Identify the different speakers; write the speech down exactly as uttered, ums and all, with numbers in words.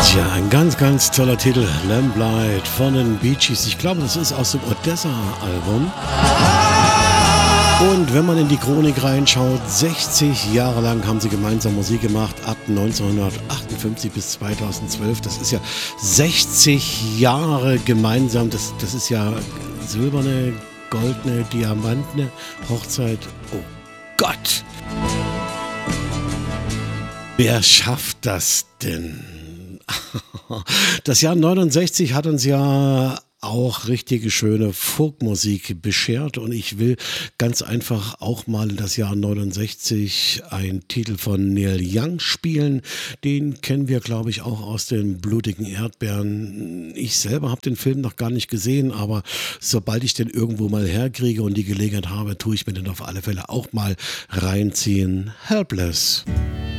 Speaker 1: Tja, ein ganz, ganz toller Titel, Lamplight von den Bee Gees. Ich glaube, das ist aus dem Odessa-Album. Und wenn man in die Chronik reinschaut, sechzig Jahre lang haben sie gemeinsam Musik gemacht, ab neunzehnhundertachtundfünfzig bis zweitausendzwölf. Das ist ja sechzig Jahre gemeinsam, das, das ist ja silberne, goldene, diamantene Hochzeit. Oh Gott! Wer schafft das denn? Das Jahr neunundsechzig hat uns ja auch richtige schöne Folkmusik beschert und ich will ganz einfach auch mal in das Jahr neunundsechzig einen Titel von Neil Young spielen. Den kennen wir, glaube ich, auch aus den blutigen Erdbeeren. Ich selber habe den Film noch gar nicht gesehen, aber sobald ich den irgendwo mal herkriege und die Gelegenheit habe, tue ich mir den auf alle Fälle auch mal reinziehen. Helpless.